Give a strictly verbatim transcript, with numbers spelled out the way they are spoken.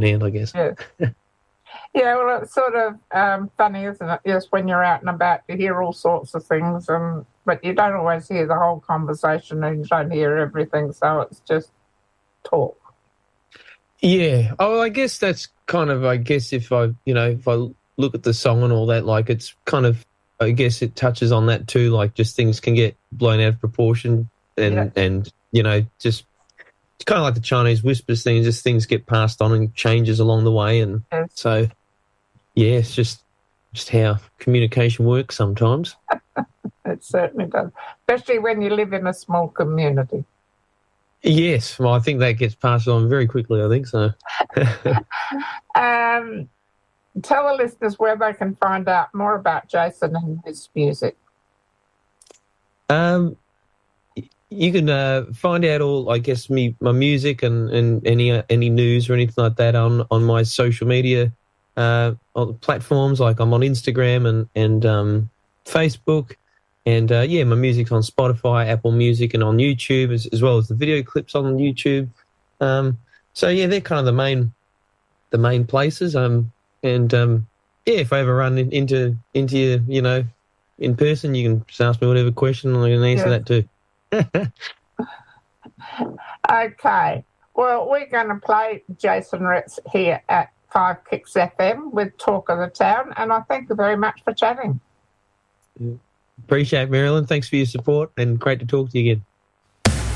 hand, I guess. Yeah. Yeah, well, it's sort of um, funny, isn't it? Yes, when you're out and about, you hear all sorts of things, and but you don't always hear the whole conversation, and you don't hear everything, so it's just talk. Yeah. Oh, I guess that's kind of, I guess if I, you know, if I look at the song and all that, like it's kind of, I guess it touches on that too, like just things can get blown out of proportion and, Yeah. and you know, just it's kind of like the Chinese whispers thing, just things get passed on and changes along the way. And Yes. so, yeah, it's just, just how communication works sometimes. It certainly does, especially when you live in a small community. Yes, well, I think that gets passed on very quickly, I think so. um, tell the listeners where they can find out more about Jason and his music. Um, you can uh, find out all, I guess, me my music and, and any uh, any news or anything like that on, on my social media uh, on platforms. Like I'm on Instagram and and um, Facebook, and uh, yeah, my music's on Spotify, Apple Music, and on YouTube as, as well as the video clips on YouTube. Um, so yeah, they're kind of the main the main places. Um, and um, yeah, if I ever run in, into into you, you know, in person, you can just ask me whatever question and I can answer Yes. that too. Okay. Well, we're going to play Jason Ritz here at Five Kicks F M with Talk of the Town, and I thank you very much for chatting. Appreciate it, Marilyn. Thanks for your support and great to talk to you again.